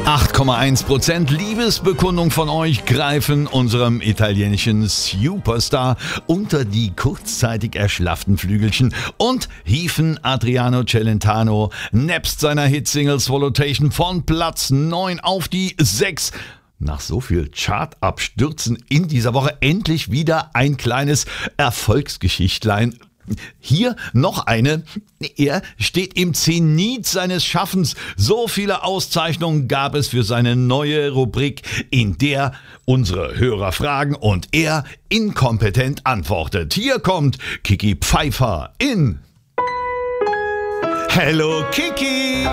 8,1% Liebesbekundung von euch greifen unserem italienischen Superstar unter die kurzzeitig erschlafften Flügelchen und hieven Adriano Celentano nebst seiner Hitsingle Swallowtation von Platz 9 auf die 6. Nach so viel Chartabstürzen in dieser Woche endlich wieder ein kleines Erfolgsgeschichtlein. Hier noch eine. Er steht im Zenit seines Schaffens. So viele Auszeichnungen gab es für seine neue Rubrik, in der unsere Hörer fragen und er inkompetent antwortet. Hier kommt Kiki Pfeiffer in Hello Kiki!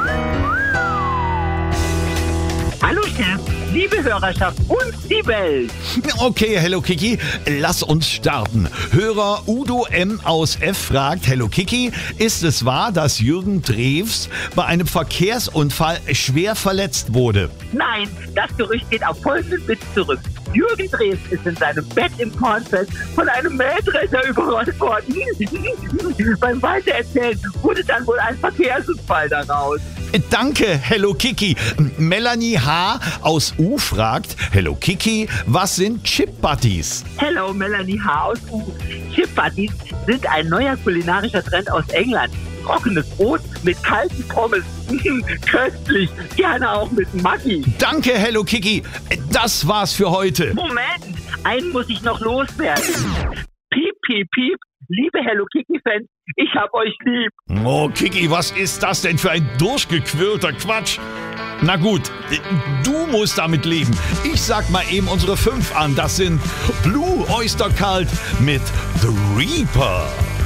Hallo Chef, liebe Hörerschaft und die Welt. Okay, Hello Kiki, lass uns starten. Hörer Udo M. aus F. fragt, Hello Kiki, ist es wahr, dass Jürgen Drews bei einem Verkehrsunfall schwer verletzt wurde? Nein, das Gerücht geht auf folgenden Witz zurück. Jürgen Drews ist in seinem Bett im Kornfeld von einem Mähdrescher überrollt worden. Beim Weitererzählen wurde dann wohl ein Verkehrsunfall daraus. Danke, Hello Kiki. Melanie H. aus U fragt, Hello Kiki, was sind Chip Buddies? Hello, Melanie H. aus U. Chip Buddies sind ein neuer kulinarischer Trend aus England. Trockenes Brot mit kalten Pommes. Köstlich, gerne auch mit Maggi. Danke, Hello Kiki. Das war's für heute. Moment, einen muss ich noch loswerden. Piep, piep, piep. Liebe Hello Kiki-Fans, ich hab euch lieb. Oh, Kiki, was ist das denn für ein durchgequirlter Quatsch? Na gut, du musst damit leben. Ich sag mal eben unsere 5 an. Das sind Blue Oyster Cult mit The Reaper.